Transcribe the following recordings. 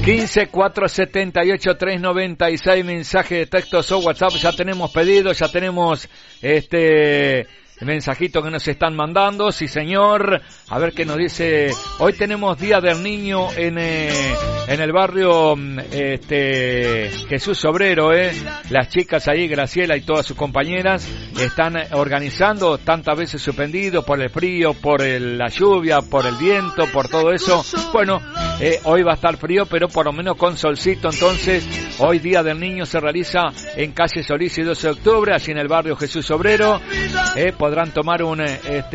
15 478 396, mensaje de textos o WhatsApp. Ya tenemos pedidos, ya tenemos mensajito que nos están mandando, sí señor. A ver qué nos dice. Hoy tenemos Día del Niño en el barrio Jesús Obrero, Las chicas ahí, Graciela y todas sus compañeras, están organizando, tantas veces suspendido por el frío, por la lluvia, por el viento, por todo eso. Bueno, hoy va a estar frío, pero por lo menos con solcito. Entonces, hoy Día del Niño se realiza en calle Solís y 12 de octubre, allí en el barrio Jesús Obrero. Podrán tomar una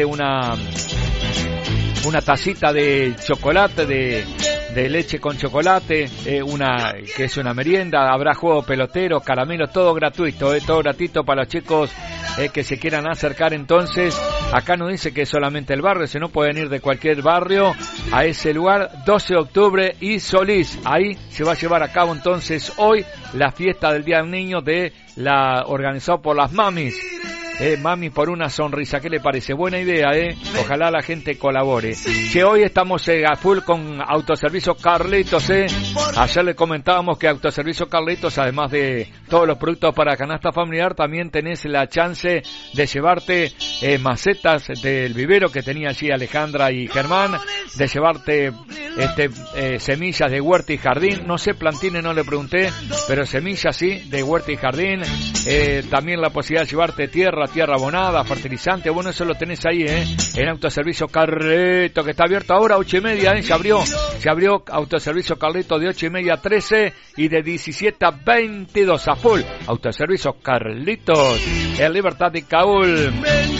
tacita de chocolate, de leche con chocolate, que es una merienda. Habrá juego pelotero, caramelos, todo gratuito, todo gratuito para los chicos que se quieran acercar. Entonces, acá no dice que es solamente el barrio, sino pueden ir de cualquier barrio a ese lugar. 12 de octubre y Solís, ahí se va a llevar a cabo entonces hoy la fiesta del Día del Niño organizado por las mamis. Mami por una sonrisa, ¿qué le parece? Buena idea, Ojalá la gente colabore. Que hoy estamos a full con Autoservicio Carlitos, Ayer le comentábamos que Autoservicio Carlitos, además de todos los productos para canasta familiar, también tenés la chance de llevarte macetas del vivero que tenía allí Alejandra y Germán, de llevarte semillas de huerta y jardín. No sé, plantines no le pregunté, pero semillas sí, de huerta y jardín. También la posibilidad de llevarte tierra abonada, fertilizante. Bueno, eso lo tenés ahí, en Autoservicio Carleto, que está abierto ahora a 8:30, se abrió Autoservicio Carleto de 8:30 a 13 y de 17 a 22 a full. Autoservicio Carlitos, en Libertad y Caúl.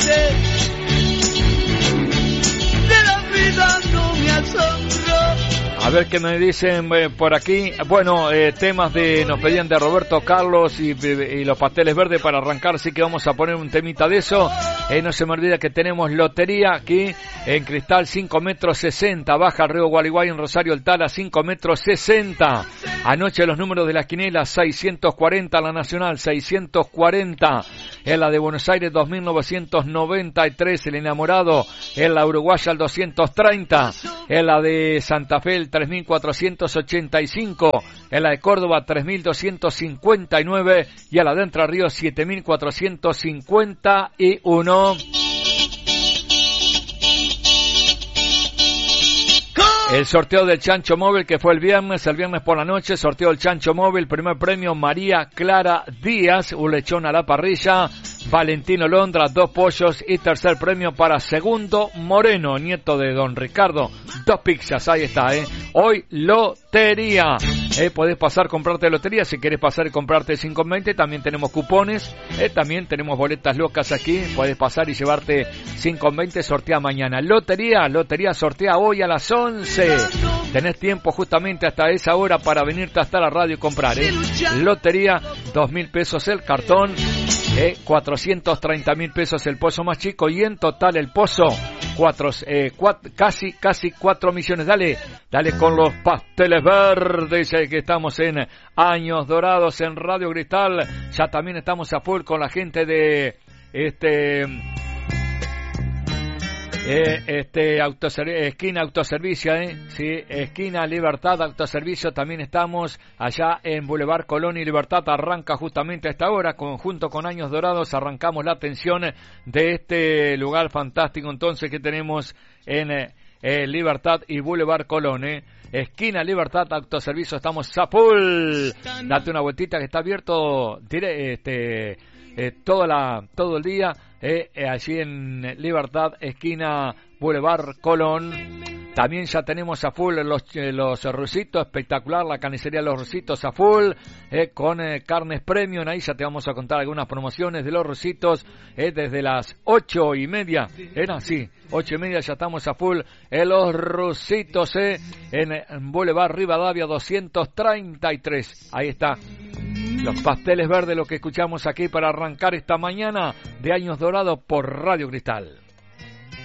A ver qué me dicen por aquí. Bueno, temas nos pedían de Roberto Carlos y los pasteles verdes para arrancar, así que vamos a poner un temita de eso. No se me olvida que tenemos lotería aquí en Cristal, 5 metros 60, baja Río Gualeguay en Rosario El Tala, 5 metros 60. Anoche los números de las quinielas, 640 la nacional, 640. En la de Buenos Aires, 2993, el enamorado. En la uruguaya, el 230. En la de Santa Fe, el 3485. En la de Córdoba, 3259. Y a la de Entre Ríos, 7451. El sorteo del Chancho Móvil que fue el viernes por la noche, sorteo del Chancho Móvil, primer premio María Clara Díaz, un lechón a la parrilla, Valentino Londra, 2 pollos y tercer premio para Segundo Moreno, nieto de don Ricardo, 2 pizzas, ahí está, Hoy lotería, podés pasar a comprarte lotería, si querés pasar y comprarte 520, también tenemos cupones, también tenemos boletas locas aquí, podés pasar y llevarte 520, sortea mañana. Lotería sortea hoy a las 11. Tenés tiempo justamente hasta esa hora para venirte hasta la radio y comprar, Lotería, 2.000 pesos el cartón, 430.000 pesos el pozo más chico, y en total el pozo casi 4 millones. Dale con los pasteles verdes, que estamos en Años Dorados en Radio Cristal. Ya también estamos a full con la gente de esquina Autoservicio, sí, esquina Libertad Autoservicio, también estamos allá en Boulevard Colón y Libertad. Arranca justamente a esta hora, junto con Años Dorados, arrancamos la atención de este lugar fantástico entonces que tenemos en Libertad y Boulevard Colón, esquina Libertad Autoservicio, estamos a full. Date una vueltita que está abierto todo el día, allí en Libertad, esquina Boulevard Colón. También ya tenemos a full los Rusitos, espectacular, la carnicería de los Rusitos a full, con carnes premium. Ahí ya te vamos a contar algunas promociones de los Rusitos, desde las 8:30, ¿era? Sí, 8:30 ya estamos a full en los Rusitos, en Boulevard Rivadavia 233. Ahí está. Los pasteles verdes, lo que escuchamos aquí para arrancar esta mañana de Años Dorados por Radio Cristal.